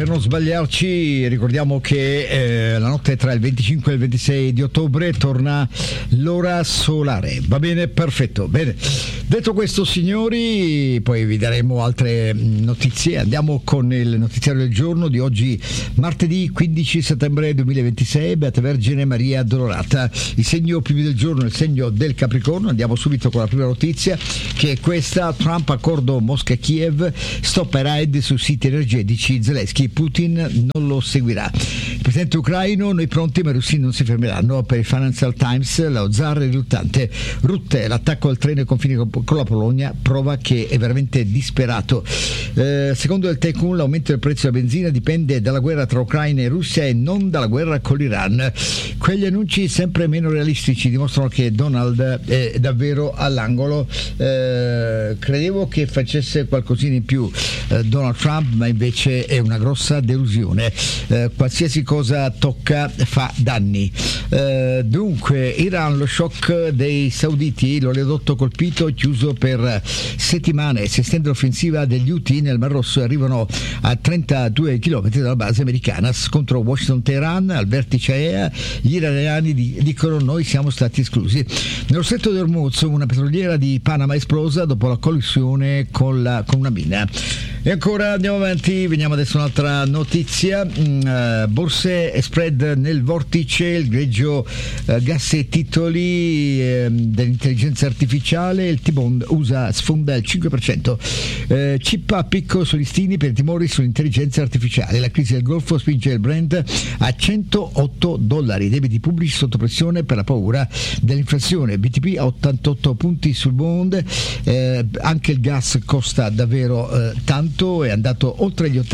per non sbagliarci, ricordiamo che la notte tra il 25 e il 26 di ottobre torna l'ora solare. Va bene, perfetto. Bene. Detto questo, signori, poi vi daremo altre notizie. Andiamo con il notiziario del giorno di oggi, martedì 15 settembre 2026. Beata Vergine Maria Addolorata. Il segno più del giorno è il segno del Capricorno. Andiamo subito con la prima notizia, che è questa: Trump accordo Mosca-Kiev, stop ai raid su siti energetici, Zelensky, Putin non lo seguirà. Il presidente ucraino: noi pronti ma i russi non si fermeranno. Per il Financial Times, lo zar è riluttante. Rutte, l'attacco al treno ai confini con la Polonia, prova che è veramente disperato. Secondo il Tycoon, l'aumento del prezzo della benzina dipende dalla guerra tra Ucraina e Russia e non dalla guerra con l'Iran. Quegli annunci sempre meno realistici dimostrano che Donald è davvero all'angolo. Credevo che facesse qualcosina in più Donald Trump, ma invece è una grossa delusione. Qualsiasi cosa tocca fa danni. Dunque, Iran, lo shock dei sauditi, l'oleodotto colpito, chiuso per settimane. Si estende l'offensiva degli Houthi nel Mar Rosso e arrivano a 32 km dalla base americana. Scontro Washington-Teheran al vertice AEA. Gli iraniani dicono: noi siamo stati esclusi. Nello stretto di Hormuz, una petroliera di Panama è esplosa dopo la collisione con una mina. E ancora andiamo avanti, veniamo adesso a un'altra notizia. Borse e spread nel vortice, il greggio gas e titoli dell'intelligenza artificiale. Il T-Bond USA sfonda il 5%. Chip a picco sui listini per i timori sull'intelligenza artificiale. La crisi del Golfo spinge il Brent a $108. I debiti pubblici sotto pressione per la paura dell'inflazione. BTP a 88 punti sul Bond. Anche il gas costa davvero tanto, è andato oltre gli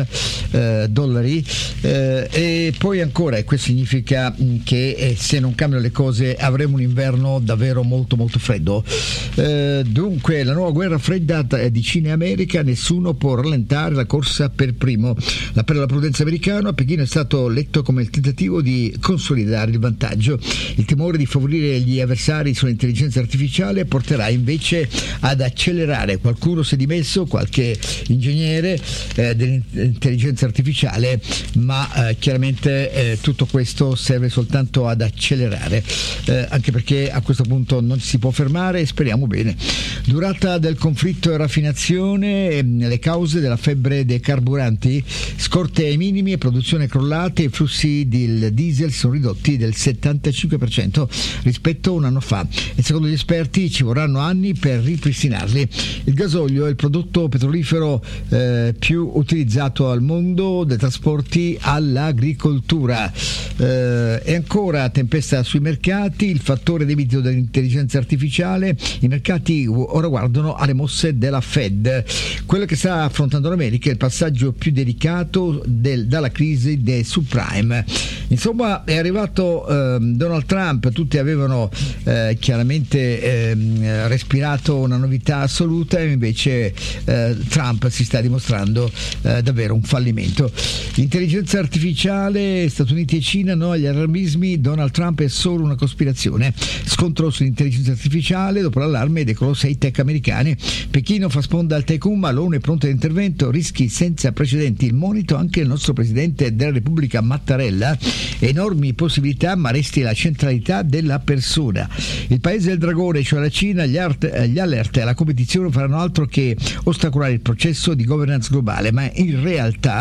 $80. E poi ancora, e questo significa che se non cambiano le cose avremo un inverno davvero molto molto freddo. Dunque, la nuova guerra fredda di Cina e America, nessuno può rallentare la corsa per primo. L'appello alla prudenza americano a Pechino è stato letto come il tentativo di consolidare il vantaggio. Il timore di favorire gli avversari sull'intelligenza artificiale porterà invece ad accelerare. Qualcuno si è dimesso, qualche ingegnere dell'intelligenza artificiale, ma chiaramente tutto questo serve soltanto ad accelerare, anche perché a questo punto non si può fermare, e speriamo bene. Durata del conflitto e raffinazione, le cause della febbre dei carburanti, scorte ai minimi e produzione crollate. I flussi del diesel sono ridotti del 75% rispetto a un anno fa e secondo gli esperti ci vorranno anni per ripristinarli. Il gasolio è il prodotto petrolifero più utilizzato al mondo, dai trasporti all'agricoltura. E ancora tempesta sui mercati, il fattore debito dell'intelligenza artificiale. I mercati ora guardano alle mosse della Fed. Quello che sta affrontando l'America è il passaggio più delicato dalla crisi dei subprime. Insomma, è arrivato Donald Trump, tutti avevano chiaramente respirato una novità assoluta, e invece Trump si sta dimostrando davvero un fallimento. Intelligenza artificiale, Stati Uniti e Cina no agli allarmismi, Donald Trump è solo una cospirazione. Scontro sull'intelligenza artificiale, dopo l'allarme dei colossi tech americani. Pechino fa sponda al Tycoon, ma l'ONU è pronta all'intervento, rischi senza precedenti. Il monito anche il nostro presidente della Repubblica Mattarella, enormi possibilità ma resti la centralità della persona. Il paese del dragone, cioè la Cina, gli alert alla competizione faranno altro che ostacolare il processo di governance globale, ma in realtà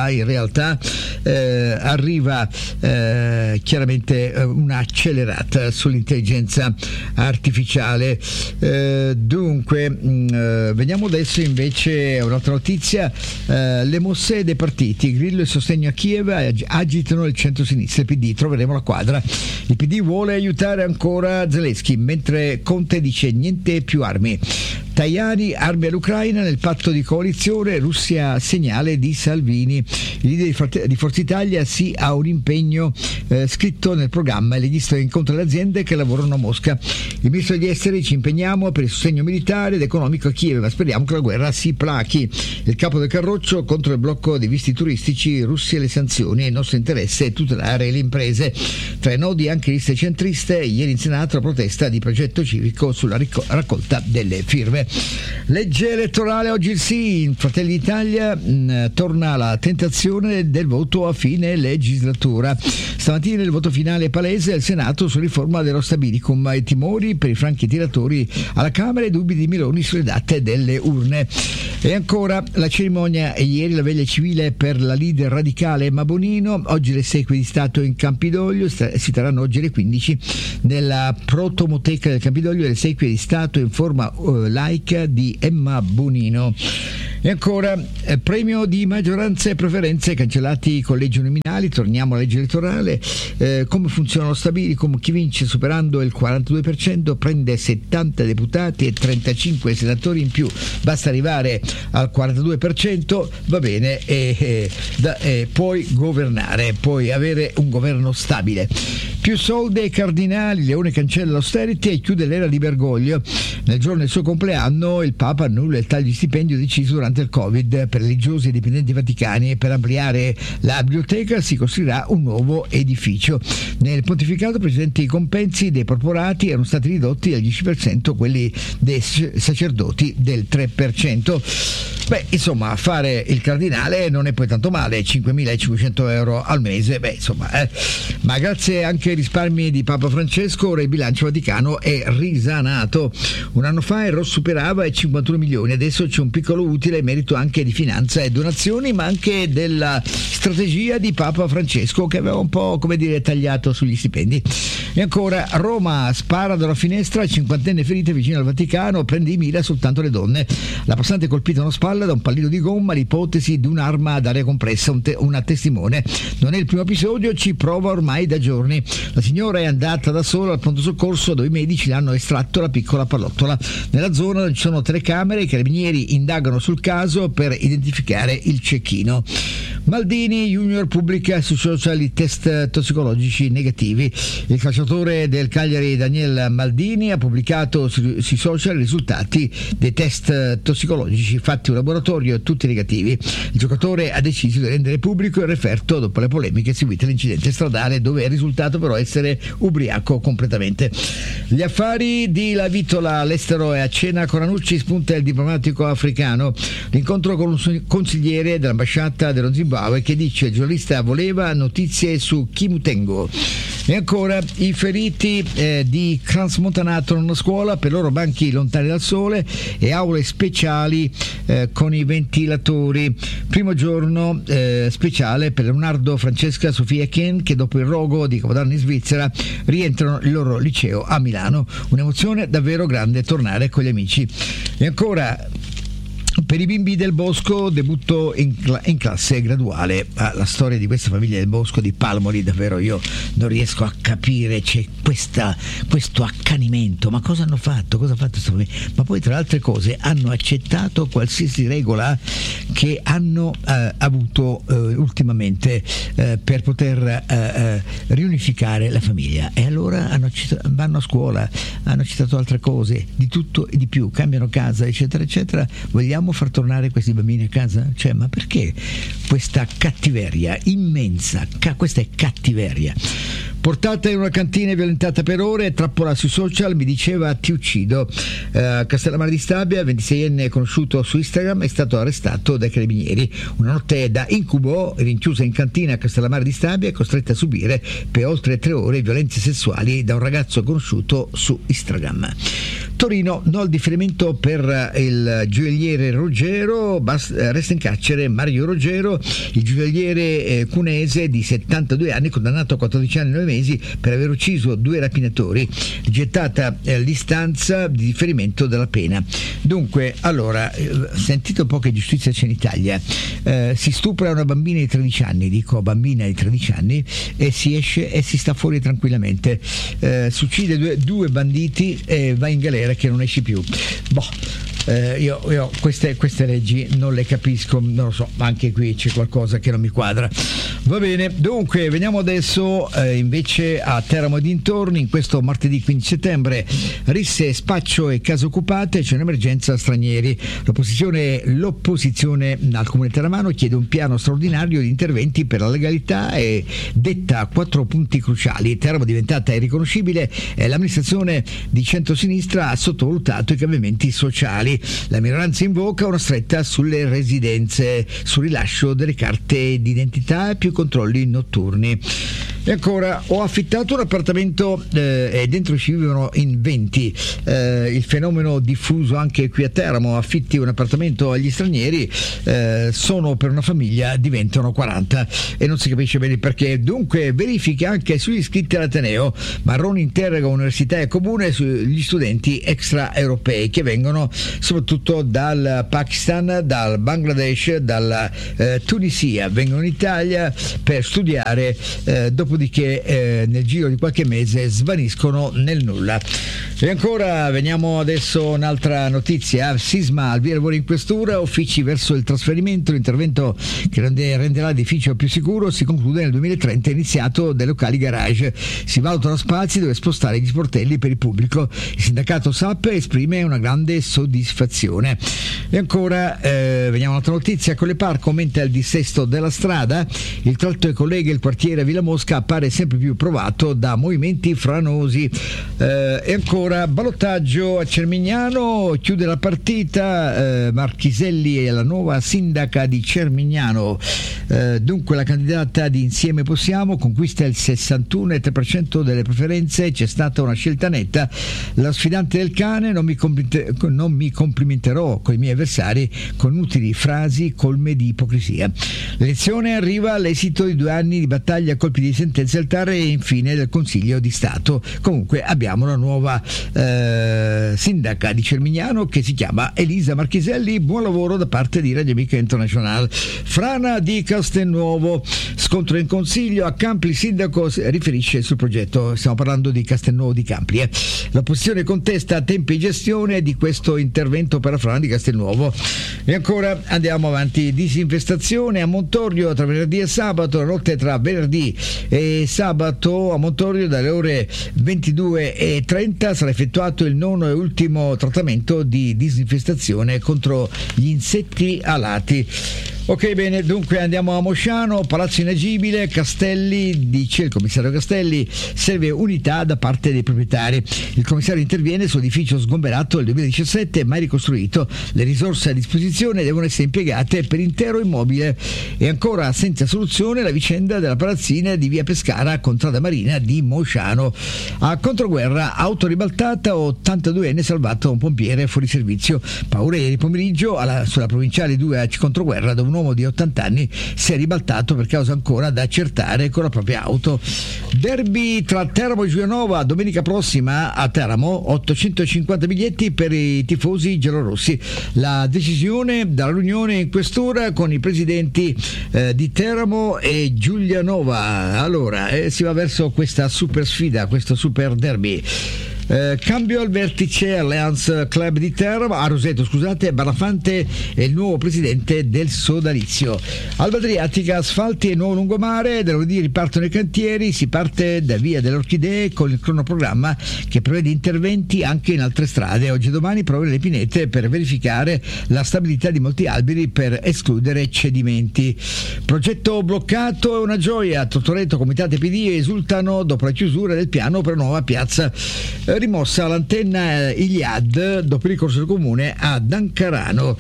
arriva chiaramente una accelerata sull'intelligenza artificiale. Dunque, veniamo adesso invece a un'altra notizia. Le mosse dei partiti, Grillo e sostegno a Kiev agitano il centro-sinistra. Il PD, troveremo la quadra. Il PD vuole aiutare ancora Zelensky, mentre Conte dice niente più armi. Tajani, armi all'Ucraina nel patto di coalizione, Russia segnale di Salvini. Il leader di Forza Italia sì a un impegno scritto nel programma, e leghista incontra le aziende che lavorano a Mosca. Il ministro degli esteri: ci impegniamo per il sostegno militare ed economico a Kiev, ma speriamo che la guerra si plachi. Il capo del Carroccio: contro il blocco dei visti turistici, Russia e le sanzioni, il nostro interesse è tutelare le imprese. Tra i nodi anche liste centriste, ieri in Senato la protesta di Progetto Civico sulla raccolta delle firme. Italia. Legge elettorale, oggi il sì, in Fratelli d'Italia torna la tentazione del voto a fine legislatura. Stamattina il voto finale palese al Senato su riforma dello stabilicum, i timori per i franchi tiratori alla Camera e dubbi di Meloni sulle date delle urne. E ancora la cerimonia e ieri la veglia civile per la leader radicale Emma Bonino, oggi le esequie di Stato in Campidoglio, si terranno oggi alle 15 nella protomoteca del Campidoglio le esequie di Stato in forma laica di Emma Bonino. E ancora premio di maggioranza e preferenze, cancellati i collegi nominali, torniamo alla legge elettorale, come funziona lo stabilicum, chi vince superando il 42% prende 70 deputati e 35 senatori in più, basta arrivare al 42%, va bene, e puoi governare, puoi avere un governo stabile. Più soldi ai cardinali, Leone cancella l'austerity e chiude l'era di Bergoglio. Nel giorno del suo compleanno il Papa annulla il taglio di stipendio deciso durante il Covid per religiosi e dipendenti vaticani, e per ampliare la biblioteca si costruirà un nuovo edificio. Nel pontificato precedenti i compensi dei porporati erano stati ridotti al 10%, quelli dei sacerdoti del 3%. Beh, insomma, fare il cardinale non è poi tanto male, 5.500 euro al mese, ma grazie anche ai risparmi di Papa Francesco ora il bilancio vaticano è risanato. Un anno fa il ROS superava i 51 milioni, adesso c'è un piccolo utile merito anche di finanza e donazioni, ma anche della strategia di Papa Francesco che aveva un po', tagliato sugli stipendi. E ancora Roma spara dalla finestra, 50enne ferite vicino al Vaticano, prende di mira soltanto le donne. La passante colpita alla spalla da un pallino di gomma, l'ipotesi di un'arma ad aria compressa, una testimone. Non è il primo episodio, ci prova ormai da giorni. La signora è andata da sola al pronto soccorso dove i medici le hanno estratto la piccola pallottola. Nella zona non ci sono telecamere, i carabinieri indagano sul caso per identificare il cecchino. Maldini Junior pubblica sui social i test tossicologici negativi. Il calciatore del Cagliari Daniel Maldini ha pubblicato sui social i risultati dei test tossicologici fatti in laboratorio, tutti negativi. Il giocatore ha deciso di rendere pubblico il referto dopo le polemiche seguite all'incidente stradale, dove è risultato però essere ubriaco completamente. Gli affari di La Vitola, all'estero e a cena con Ranucci, spunta il diplomatico africano. L'incontro con un consigliere dell'ambasciata dello Zimbabwe che dice il giornalista voleva notizie su Kimutengo. E ancora i feriti di Transmontanato in una scuola, per loro banchi lontani dal sole e aule speciali con i ventilatori. Primo giorno speciale per Leonardo, Francesca, Sofia e Ken, che dopo il rogo di Capodanno in Svizzera rientrano il loro liceo a Milano. Un'emozione davvero grande tornare con gli amici. E ancora per i bimbi del Bosco, debutto in classe graduale. La storia di questa famiglia del Bosco di Palmoli, davvero io non riesco a capire, c'è questo accanimento, ma cosa hanno fatto? Cosa ha fatto questa famiglia? Ma poi tra le altre cose hanno accettato qualsiasi regola che hanno avuto ultimamente per poter riunificare la famiglia, e allora vanno a scuola, hanno accettato altre cose, di tutto e di più, cambiano casa eccetera eccetera. Vogliamo far tornare questi bambini a casa? Ma perché questa cattiveria immensa? Questa è cattiveria. Portata in una cantina e violentata per ore, trappola sui social, mi diceva ti uccido. Castellammare di Stabia, 26enne conosciuto su Instagram, è stato arrestato dai carabinieri. Una notte da incubo, rinchiusa in cantina a Castellammare di Stabia, è costretta a subire per oltre 3 ore violenze sessuali da un ragazzo conosciuto su Instagram. Torino, no al differimento per il gioielliere Ruggero, resta in carcere Mario Ruggero, il gioielliere cunese di 72 anni, condannato a 14 anni e 9 mesi per aver ucciso 2 rapinatori, gettata l'istanza di differimento della pena. Dunque, allora, sentite un po' che giustizia c'è in Italia. Si stupra una bambina di 13 anni, dico bambina di 13 anni, e si esce e si sta fuori tranquillamente. Si uccide due banditi e va in galera che non esci più. Io queste leggi non le capisco, non lo so, anche qui c'è qualcosa che non mi quadra. Va bene, dunque veniamo adesso invece a Teramo e dintorni. In questo martedì 15 settembre risse, spaccio e case occupate, c'è un'emergenza stranieri. L'opposizione al Comune di Teramo chiede un piano straordinario di interventi per la legalità e detta 4 punti cruciali. Teramo diventata irriconoscibile e l'amministrazione di centrosinistra ha sottovalutato i cambiamenti sociali. stranieri. La minoranza invoca una stretta sulle residenze, sul rilascio delle carte d'identità e più controlli notturni. E ancora, ho affittato un appartamento e dentro ci vivono in 20. Il fenomeno diffuso anche qui a Teramo: affitti un appartamento agli stranieri, sono per una famiglia, diventano 40 e non si capisce bene perché. Dunque verifiche anche sugli iscritti all'Ateneo. Marroni interroga università e comune sugli studenti extraeuropei che vengono soprattutto dal Pakistan, dal Bangladesh, dalla Tunisia, vengono in Italia per studiare, dopodiché nel giro di qualche mese svaniscono nel nulla. E ancora veniamo adesso a un'altra notizia: sisma al via lavori in questura, uffici verso il trasferimento. L'intervento che renderà l'edificio più sicuro si conclude nel 2030, iniziato dai locali garage. Si valutano spazi dove spostare gli sportelli per il pubblico. Il sindacato SAP esprime una grande soddisfazione. E ancora veniamo a un'altra notizia: con le Parco aumenta il dissesto della strada, il tratto che collega il quartiere a Villa Mosca appare sempre più provato da movimenti franosi. E ancora, ballottaggio a Cermignano, chiude la partita Marchiselli è la nuova sindaca di Cermignano. Dunque la candidata di Insieme Possiamo conquista il 61,3% delle preferenze, c'è stata una scelta netta. La sfidante del cane: non mi complimenterò con i miei avversari con utili frasi colme di ipocrisia. L'elezione arriva all'esito di 2 anni di battaglia a colpi di sentenze al TAR e infine del Consiglio di Stato. Comunque abbiamo una nuova sindaca di Cermignano che si chiama Elisa Marchiselli. Buon lavoro da parte di Radio Amica International. Frana di Castelnuovo, scontro in consiglio a Campli, il sindaco riferisce sul progetto, stiamo parlando di Castelnuovo di Campli. L'opposizione contesta tempi e gestione di questo intervento per la Frana di Castelnuovo. E ancora andiamo avanti: disinfestazione a Montorio tra venerdì e sabato. La notte tra venerdì e sabato a Montorio dalle ore 22:30 sarà effettuato il 9º e ultimo trattamento di disinfestazione contro gli insetti alati. Ok, bene, dunque andiamo a Mosciano, palazzo inagibile, Castelli, dice il commissario Castelli, serve unità da parte dei proprietari. Il commissario interviene sull'edificio sgomberato nel 2017 mai ricostruito, le risorse a disposizione devono essere impiegate per l'intero immobile. E ancora senza soluzione la vicenda della palazzina di via Pescara, contrada marina di Mosciano. A controguerra, auto ribaltata, 82enne salvato un pompiere fuori servizio. Paura ieri pomeriggio sulla provinciale 2 a controguerra, dove un uomo di 80 anni si è ribaltato per causa ancora da accertare con la propria auto. Derby tra Teramo e Giulianova domenica prossima a Teramo, 850 biglietti per i tifosi giallorossi. La decisione dalla riunione in questura con i presidenti di Teramo e Giulianova. Allora si va verso questa super sfida, questo super derby. Cambio al vertice Allianz Club di Teramo, a Roseto scusate. Barafante è il nuovo presidente del sodalizio. Alba Adriatica, asfalti e nuovo lungomare, da lunedì ripartono i cantieri, si parte da via delle Orchidee con il cronoprogramma che prevede interventi anche in altre strade. Oggi e domani prove le pinete per verificare la stabilità di molti alberi per escludere cedimenti. Progetto bloccato è una gioia, Tortoreto, Comitati PD esultano dopo la chiusura del piano per nuova piazza. Rimossa l'antenna Iliad dopo il ricorso del comune ad Ancarano.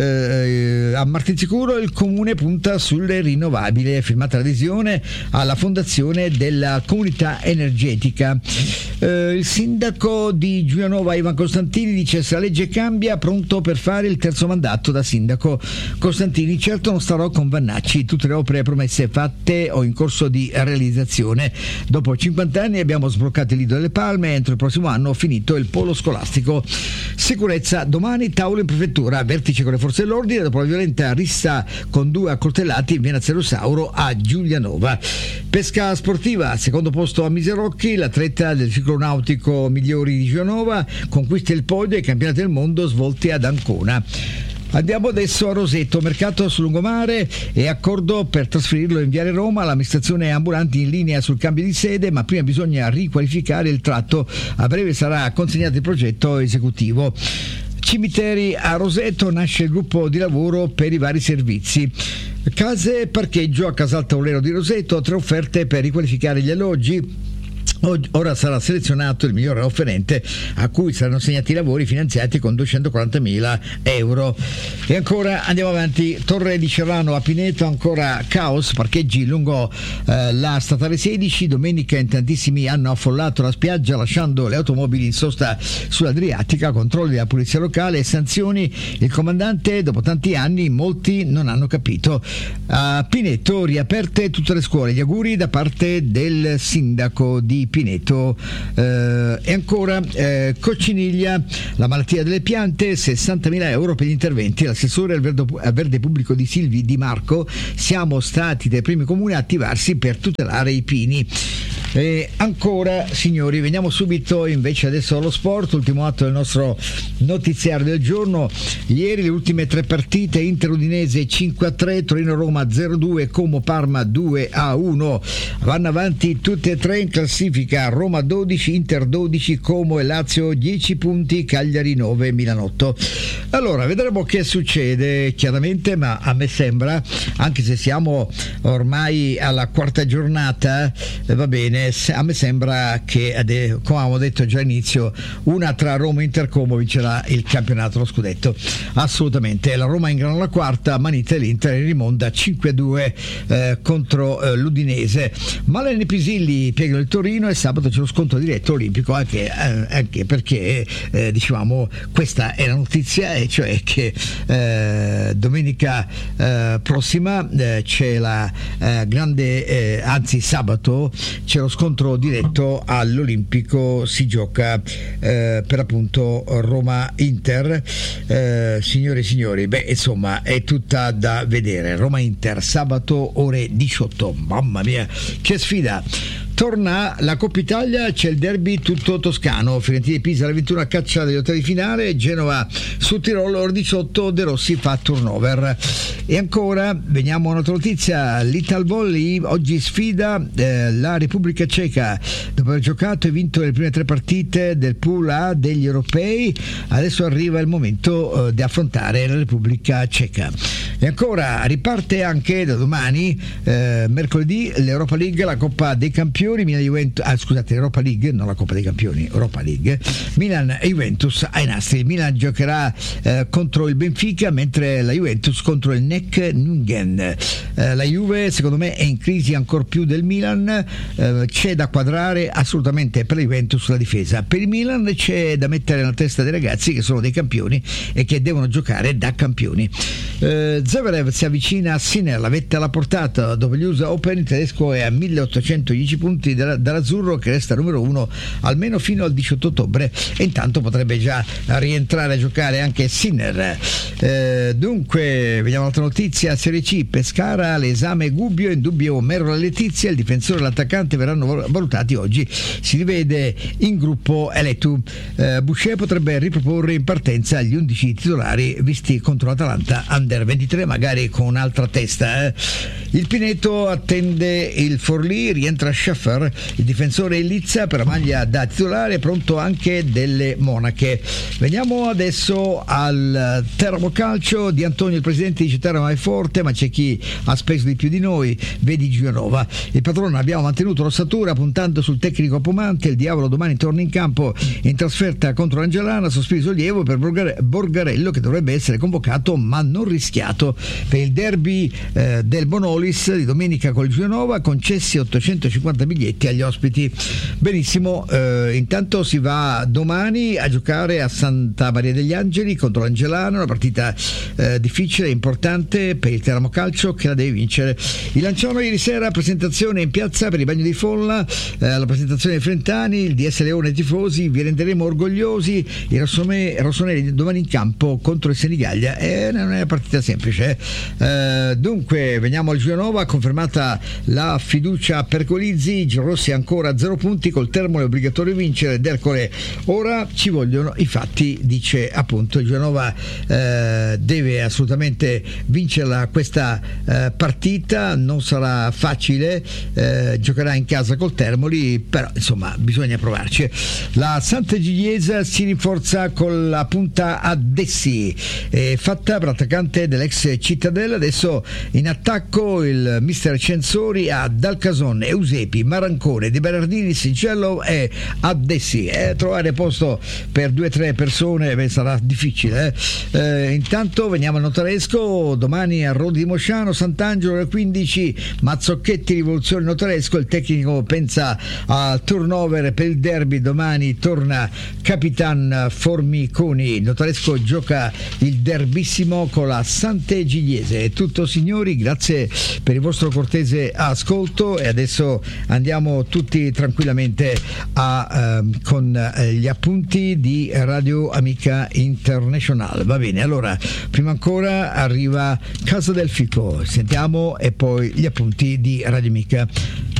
A Martinsicuro il comune punta sulle rinnovabili, è firmata l'adesione alla fondazione della comunità energetica. Il sindaco di Giulianova Ivan Costantini dice: se la legge cambia, pronto per fare il terzo mandato da sindaco. Costantini: certo non starò con Vannacci, tutte le opere promesse fatte o in corso di realizzazione. Dopo 50 anni abbiamo sbloccato il Lido delle Palme, entro il prossimo anno finito il polo scolastico. Sicurezza, domani tavolo in prefettura, vertice con le forze dell'ordine dopo la violenta rissa con 2 accoltellati in via Nazzerosauro a Giulianova. Pesca sportiva, secondo posto a Miserocchi, l'atleta del ciclo nautico migliori di Giulianova conquista il podio ai campionati del mondo svolti ad Ancona. Andiamo adesso a Roseto, mercato sul lungomare e accordo per trasferirlo in Viale Roma. L'amministrazione ambulanti in linea sul cambio di sede, ma prima bisogna riqualificare il tratto. A breve sarà consegnato il progetto esecutivo. Cimiteri a Roseto, nasce il gruppo di lavoro per i vari servizi. Case e parcheggio a Casal Taulero di Roseto, 3 offerte per riqualificare gli alloggi. Ora sarà selezionato il migliore offerente, a cui saranno assegnati i lavori finanziati con 240.000 euro. E ancora andiamo avanti. Torre di Cerrano a Pineto, ancora caos, parcheggi lungo la statale 16. Domenica in tantissimi hanno affollato la spiaggia lasciando le automobili in sosta sull'Adriatica. Controlli della polizia locale e sanzioni. Il comandante, dopo tanti anni, molti non hanno capito. A Pineto riaperte tutte le scuole, gli auguri da parte del sindaco di Pineto. E ancora Cocciniglia, la malattia delle piante, 60.000 euro per gli interventi. L'assessore al verde pubblico di Silvi Di Marco: siamo stati dai primi comuni a attivarsi per tutelare i pini. E ancora, signori, veniamo subito invece adesso allo sport, ultimo atto del nostro notiziario del giorno. Ieri le ultime 3 partite: Inter Udinese 5-3, Torino-Roma 0-2, Como-Parma 2-1. Vanno avanti tutte e 3 in classifica: Roma 12, Inter 12, Como e Lazio 10 punti, Cagliari 9, Milan 8. Allora, vedremo che succede chiaramente, ma a me sembra, anche se siamo ormai alla quarta giornata, va bene, a me sembra che, come avevamo detto già all'inizio, una tra Roma e Inter Como vincerà il campionato, lo scudetto, assolutamente. La Roma ingrana la quarta, manita e l'Inter rimonta 5-2 contro l'Udinese. Malene Pisilli piega il Torino e sabato c'è lo scontro diretto olimpico, anche perché dicevamo, questa è la notizia, e cioè che domenica prossima c'è la grande, anzi sabato c'è lo scontro diretto all'Olimpico, si gioca per appunto Roma-Inter. Signore e signori, insomma è tutta da vedere. Roma-Inter sabato ore 18, mamma mia che sfida. Torna la Coppa Italia, c'è il derby tutto toscano. Fiorentina di Pisa alle 21 a caccia degli ottavi di finale, Genova su Tirolo ore 18, De Rossi fa turnover. E ancora veniamo a un'altra notizia: l'Ital Volley oggi sfida la Repubblica Ceca. Dopo aver giocato e vinto le prime 3 partite del pool A degli europei, adesso arriva il momento di affrontare la Repubblica Ceca. E ancora riparte anche da domani, mercoledì, l'Europa League, la Coppa dei Campioni. Europa League, non la Coppa dei Campioni, Europa League. Milan e Juventus ai nastri. Il Milan giocherà contro il Benfica, mentre la Juventus contro il NEC Nungen. La Juve secondo me è in crisi ancor più del Milan, c'è da quadrare assolutamente per la Juventus la difesa. Per il Milan c'è da mettere nella testa dei ragazzi che sono dei campioni e che devono giocare da campioni. Zverev si avvicina a Sinner, la vetta alla portata. Dopo gli USA Open il tedesco è a 1810 punti dall'azzurro, che resta numero 1 almeno fino al 18 ottobre, e intanto potrebbe già rientrare a giocare anche Sinner. Dunque vediamo un'altra notizia: Serie C, Pescara, l'esame Gubbio, in dubbio Merlo e Letizia, il difensore e l'attaccante verranno valutati oggi, si rivede in gruppo Eletu. Boucher potrebbe riproporre in partenza gli 11 titolari visti contro l'Atalanta Under 23, magari con un'altra testa. Il Pineto attende il Forlì, rientra Schaffer, il difensore Lizza per la maglia da titolare, pronto anche delle Monache. Veniamo adesso al Termocalcio di Antonio, il presidente dice Teramo è forte, ma c'è chi ha speso di più di noi, vedi Gianova. Il padrone: abbiamo mantenuto l'ossatura puntando sul tecnico Pomante, il diavolo domani torna in campo in trasferta contro l'Angelana, sospiro sollievo per Borgarello che dovrebbe essere convocato ma non rischiato per il derby del Bonolis di domenica col Gianova, concessi 850 biglietti agli ospiti. Benissimo, intanto si va domani a giocare a Santa Maria degli Angeli contro l'Angelano, una partita difficile e importante per il Teramo Calcio che la deve vincere. Il Lanciano ieri sera presentazione in piazza per il bagno di folla, la presentazione dei Frentani, il DS Leone tifosi, vi renderemo orgogliosi. I rossoneri domani in campo contro il Senigallia, non è una partita semplice. Dunque veniamo al Gianova, confermata la fiducia per Colizzi, Gianrossi ancora a 0 punti, col Termoli è obbligatorio vincere. D'Ercole: ora ci vogliono i fatti, dice appunto il Gianova deve assolutamente vincerla questa partita, non sarà facile, giocherà in casa col Termoli, però insomma bisogna provarci. La Santa Gigliesa si rinforza con la punta a Dessi, fatta per l'attaccante dell'ex Cittadella, adesso in attacco poi il mister Censori a Dalcason, Eusepi, Marancone, De Bernardini, Sincello e Addessi. Trovare posto per 2-3 persone sarà difficile. Intanto veniamo al notaresco, domani a Rodi di Mosciano, Sant'Angelo alle 15, Mazzocchetti, Rivoluzione Notaresco, il tecnico pensa al turnover per il derby, domani torna Capitan Formiconi, Notaresco gioca il derbissimo con la Sant'Egidiese. È tutto signori, grazie per il vostro cortese ascolto e adesso andiamo tutti tranquillamente con gli appunti di Radio Amica International. Va bene, allora prima ancora arriva Casa del Fico, sentiamo, e poi gli appunti di Radio Amica.